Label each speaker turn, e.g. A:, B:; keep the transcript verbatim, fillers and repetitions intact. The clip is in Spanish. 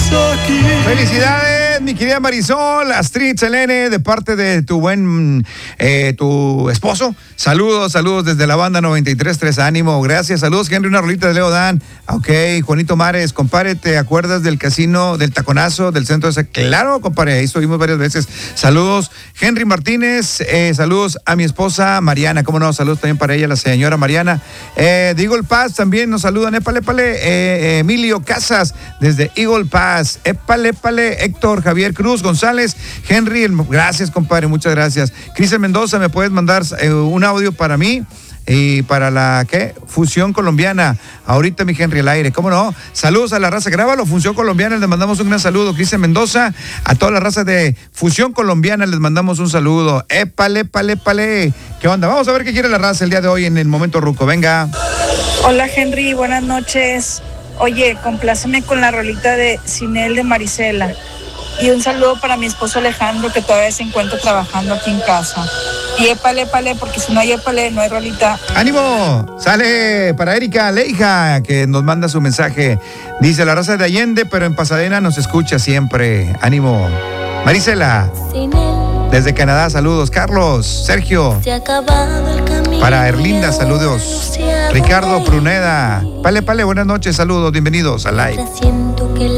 A: aquí.
B: Felicidades, mi querida Marisol, Astrid Selene, de parte de tu buen, eh, tu esposo. Saludos, saludos desde la banda noventa y tres punto tres, ánimo, gracias. Saludos, Henry, una rolita de Leo Dan. Ok, Juanito Mares, compadre, ¿te acuerdas del casino, del taconazo, del centro de ese? Claro, compadre, ahí estuvimos varias veces. Saludos, Henry Martínez, eh, saludos a mi esposa Mariana, cómo no, saludos también para ella, la señora Mariana. Eh, de Eagle Pass también nos saludan, épale, épale, eh, Emilio Casas, desde Eagle Pass, épale, épale, Héctor Javier Cruz González, Henry, el, gracias, compadre, muchas gracias. Cristian Mendoza, ¿me puedes mandar eh, un audio para mí? Y para la, ¿qué? Fusión colombiana. Ahorita, mi Henry, al aire. ¿Cómo no? Saludos a la raza. Grábalo, Fusión colombiana. Les mandamos un gran saludo. Cristian Mendoza. A toda la raza de Fusión colombiana les mandamos un saludo. Épale, épale, épale. ¿Qué onda? Vamos a ver qué quiere la raza el día de hoy en el Momento Ruco. Venga.
C: Hola, Henry. Buenas noches. Oye, compláceme con la rolita de Sinel de Marisela. Y un saludo para mi esposo Alejandro, que todavía se encuentra trabajando aquí en casa. Y épale, épale, porque si no hay épale, no hay rolita.
B: ¡Ánimo! Sale para Erika Leija, que nos manda su mensaje. Dice, la raza de Allende, pero en Pasadena nos escucha siempre. ¡Ánimo! Marisela, desde Canadá, saludos. Carlos, Sergio, para Erlinda, saludos. Ricardo Pruneda, pale, pale, buenas noches, saludos, bienvenidos al live.